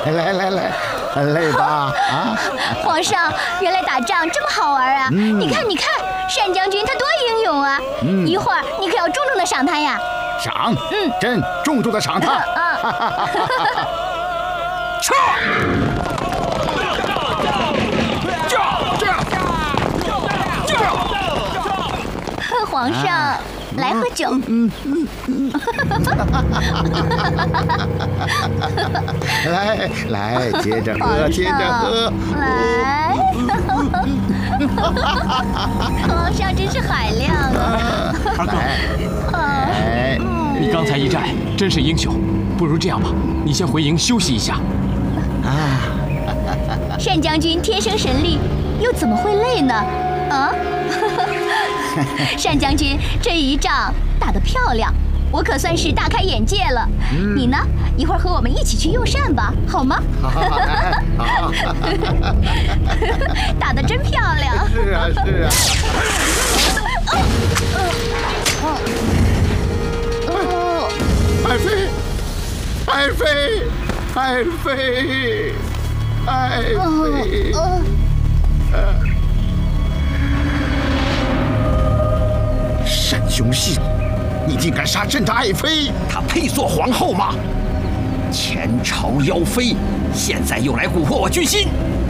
来，累吧？啊！ 皇上，原来打仗这么好玩啊！你看，单将军他多英勇啊！一会儿你可要重重的赏他呀！ 赏？朕重重的赏他！ 撤！ 皇上，来喝酒。 来，接着喝，接着喝。 来，皇上真是海量啊！ 二哥，你刚才一战真是英雄，不如这样吧，你先回营休息一下。 单将军天生神力，又怎么会累呢？啊？单将军这一仗打得漂亮，我可算是大开眼界了。你呢？一会儿和我们一起去右膳吧，好吗？ 好， 打得真漂亮。 是啊。爱妃，单雄信，你竟敢杀朕的爱妃！ 她配做皇后吗？前朝妖妃，现在又来蛊惑我军心！